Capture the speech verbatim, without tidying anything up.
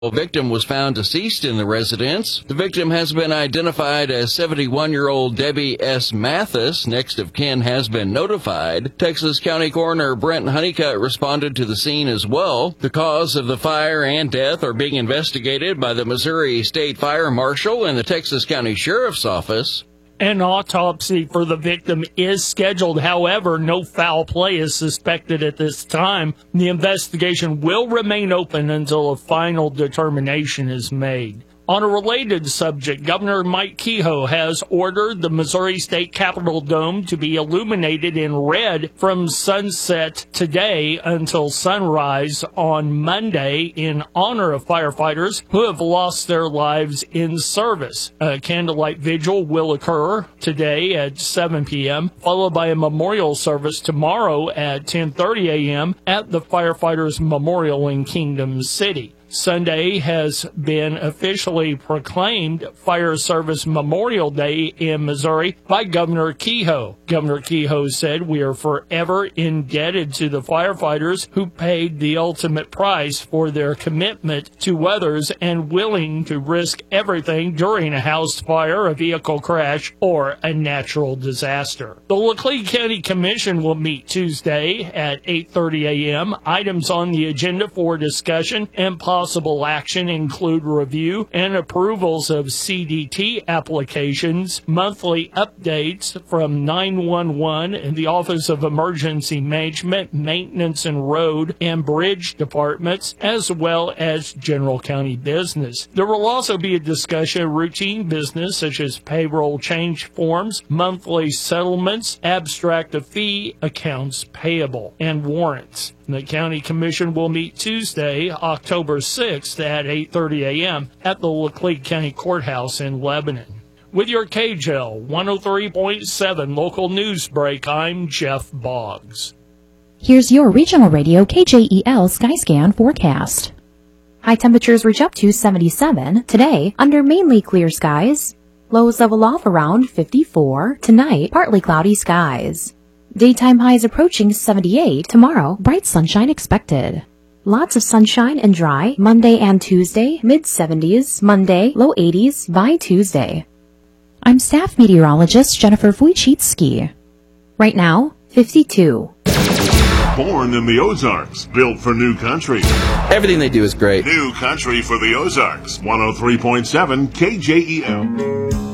A victim was found deceased in the residence. The victim has been identified as seventy-one-year-old Debbie S. Mathis. Next of kin has been notified. Texas County Coroner Brent Honeycutt responded to the scene as well. The cause of the fire and death are being investigated by the Missouri State Fire Marshal and the Texas County Sheriff's Office. An autopsy for the victim is scheduled. However, no foul play is suspected at this time. The investigation will remain open until a final determination is made. On a related subject, Governor Mike Kehoe has ordered the Missouri State Capitol Dome to be illuminated in red from sunset today until sunrise on Monday in honor of firefighters who have lost their lives in service. A candlelight vigil will occur today at seven p.m., followed by a memorial service tomorrow at ten thirty a.m. at the Firefighters Memorial in Kingdom City. Sunday has been officially proclaimed Fire Service Memorial Day in Missouri by Governor Kehoe. Governor Kehoe said, "We are forever indebted to the firefighters who paid the ultimate price for their commitment to others and willing to risk everything during a house fire, a vehicle crash, or a natural disaster." The Laclede County Commission will meet Tuesday at eight thirty a.m. Items on the agenda for discussion and possible Possible action include review and approvals of C D T applications, monthly updates from nine one one and the Office of Emergency Management, Maintenance and Road and Bridge Departments, as well as general county business. There will also be a discussion of routine business such as payroll change forms, monthly settlements, abstract of fee, accounts payable, and warrants. The County Commission will meet Tuesday, October sixth at eight thirty a.m. at the Laclede County Courthouse in Lebanon. With your K J L one oh three point seven local news break, I'm Jeff Boggs. Here's your regional radio K J E L Skyscan forecast. High temperatures reach up to seventy-seven. Today, under mainly clear skies. Lows level off around fifty-four. Tonight, partly cloudy skies. Daytime highs approaching seventy-eight. Tomorrow, bright sunshine expected. Lots of sunshine and dry. Monday and Tuesday, mid seventies. Monday, low eighties by Tuesday. I'm staff meteorologist Jennifer Wojcicki. Right now, fifty-two. Born in the Ozarks, built for new country. Everything they do is great. New country for the Ozarks. one oh three point seven K J E L.